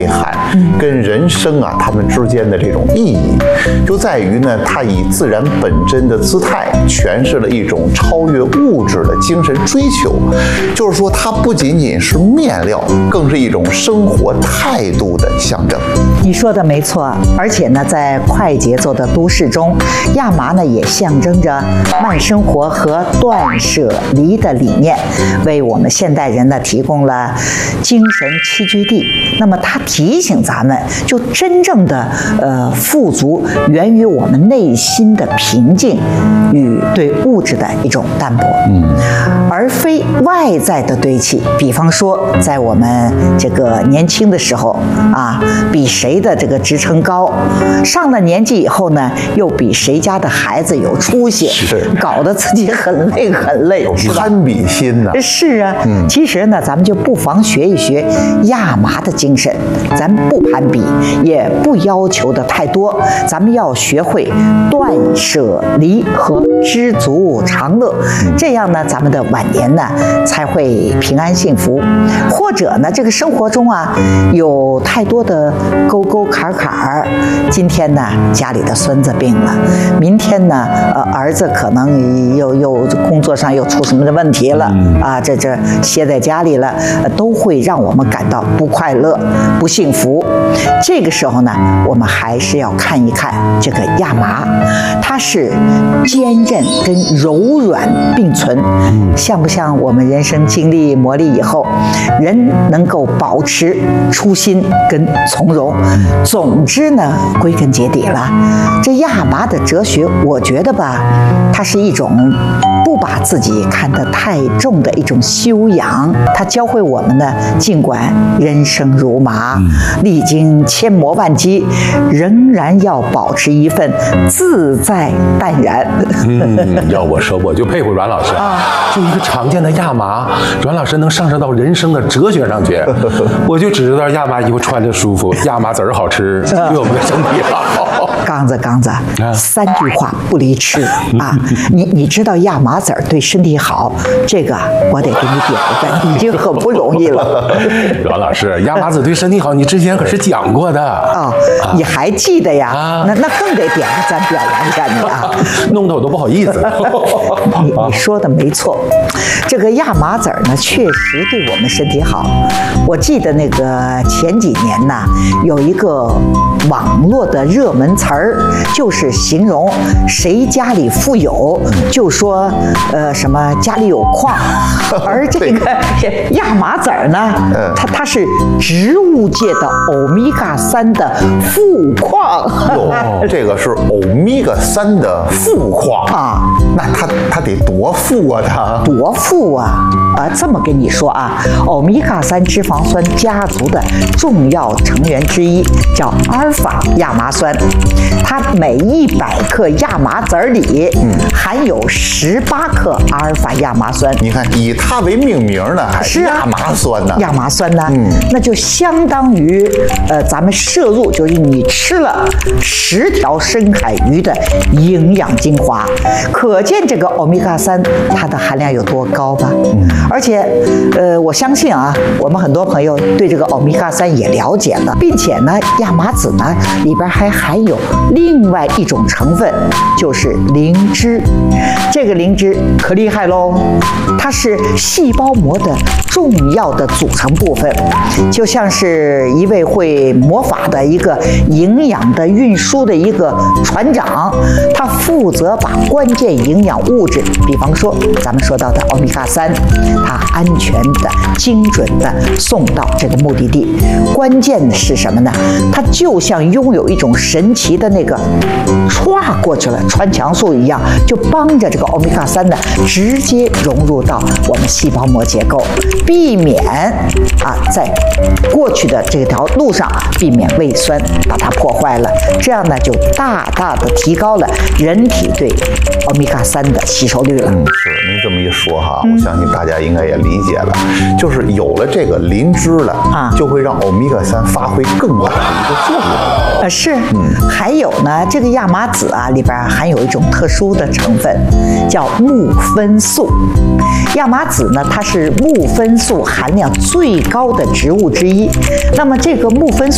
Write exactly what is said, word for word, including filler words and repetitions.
涵，跟人生啊它们之间的这种意义，就在于呢，它以自然本真的姿态诠释了一种超越物质的精神追求。就是说，它不仅仅是面料，更是一种生活态度的象征。 你说的没错，而且呢，在快节奏的都市中，亚麻呢也象征着慢生活和断舍离的理念，为我们现代人呢提供了精神栖居地。那么它提醒咱们，就真正的呃富足源于我们内心的平静与对物质的一种淡泊，嗯，而非外在的堆砌。比方说，在我们这个年轻的时候啊，比谁的这个职称高，上了年纪以后呢，又比谁家的孩子有出息， 是搞得自己很累很累， 有是吧？ 攀比心呢、 是啊，嗯，其实呢，咱们就不妨学一学亚麻的精神，咱不攀比，也不要求的太多，咱们要学会断舍离和知足常乐，这样呢，咱们的晚年呢才会平安幸福。或者呢，这个生活中啊，有太多的沟沟坎坎儿，今天呢，家里的孙子病了，明天呢，呃，儿子可能又又工作上又出什么的问题了啊，这这歇在家里了，都会让我们感到不快乐、不幸福。这个时候呢，我们还是要看一看这个亚麻，它是坚韧跟柔软并存，像不像我们人生经历磨砺以后，人能够保持初心跟从容。总之呢，归根结底了，这亚麻的哲学，我觉得吧，它是一种不把自己看得太重的一种修养。它教会我们呢，尽管人生如麻，历经千磨万击，仍然要保持一份自在淡然。 嗯，要我说，我就佩服阮老师啊！就一个常见的亚麻，阮老师能上升到人生的哲学上去。我就只知道亚麻衣服穿着舒服，亚麻籽儿好吃，对我们的身体好。 刚子刚子，三句话不离吃啊！你你知道亚麻籽儿对身体好，这个我得给你点个赞，已经很不容易了。 阮老师，亚麻籽对身体好，你之前可是讲过的啊、哦，你还记得呀？啊、那那更得点个赞，表扬一下你啊！ 弄得我都不好意思。 你你说的没错，这个亚麻籽儿呢，确实对我们身体好。我记得那个前几年呢，有一个网络的热门词儿，就是形容谁家里富有，就说呃什么家里有矿，而这个亚麻籽儿呢，它它是植物界的欧米伽三的富矿。 哟，这个是欧米伽三的富矿啊，那它它得多富啊，它多富啊！啊，这么跟你说啊，欧米伽三脂肪酸家族的重要成员之一叫阿尔法亚麻酸，它每一百克亚麻籽儿里，嗯，含有十八克阿尔法亚麻酸。 你看，以它为命名呢，还是亚麻酸呢？ 亚麻酸呢？ 嗯， 那就相当于呃，咱们摄入就是你吃了十条深海鱼的营养精华，可见这个欧米伽三它的含量有多高吧？嗯，而且呃，我相信啊，我们很多朋友对这个欧米伽三也了解了，并且呢，亚麻籽呢里边还含有另外一种成分，就是灵芝。这个灵芝可厉害喽，它是细胞膜的重要的组成部分，就像是一位会魔法的一个营养的运输的一个船长，他负责把关键营养物质，比方说咱们说到的欧米伽三，它安全的、精准的送到这个目的地。关键的是什么呢？它就像拥有一种神奇的那个歘过去了穿墙术一样，就帮着这个欧米伽三呢直接融入到我们细胞膜结构，避免啊在过去的这条路上避免胃酸把它破坏了，这样呢就大大的提高了人体对欧米伽三的吸收率了。 嗯，是您这么一说哈，我相信大家应该也理解了，就是有了这个灵芝了啊，就会让欧米伽三发挥更大的一个作用。 呃，是，嗯，还有呢，这个亚麻籽啊里边含有一种特殊的成分，叫木酚素。亚麻籽呢，它是木酚素含量最高的植物之一。那么这个木酚素